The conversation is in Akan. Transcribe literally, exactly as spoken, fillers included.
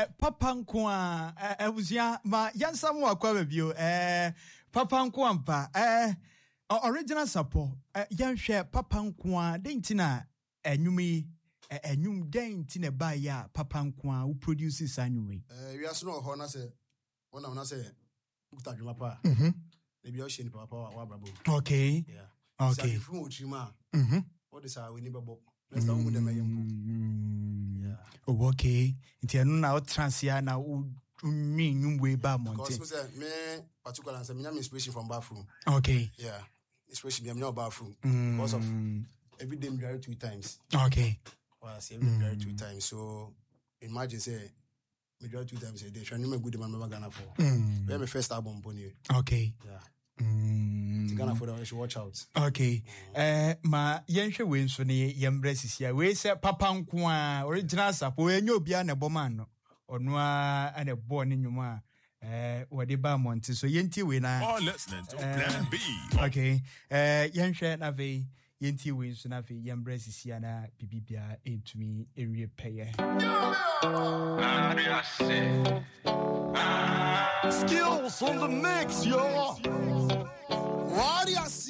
papa nko a abusua ma yansam akwa babio eh papa nko ampa eh original support yanhwe papa nko a dentina enwumi enwum dentina ba ya papa nko a who produces anyway eh we aso no ho na say wona na say utadwuma pa mhm e bi o she ni papa wa brabo okay yeah okay so fu ochima mhm what is our we ni babo let's start with them ayempo yeah oh okay nti enu na o transia na o unwi nwumwe ba monte because say me particular say me na inspiration from bathroom okay yeah inspiration me na bathroom because of every day me drive two times okay well say every day drive two times so imagine say me drive two times a day trying to make good man me Ghana for mm. where my first album pony okay yeah mm. Ghana for that should watch out okay eh mm. uh, ma yenhwe we nso ne yembrɛ sisia we se papa nko a original support enye obi a na boman no ono a na bo ne nwuma eh wode ba monte so yenti we na oh listening to uh, Plan B okay eh yenhwe na ve yenti we nso na ve yembrɛ sisia na bibibia entumi ewie peye skills on the mix yo what do you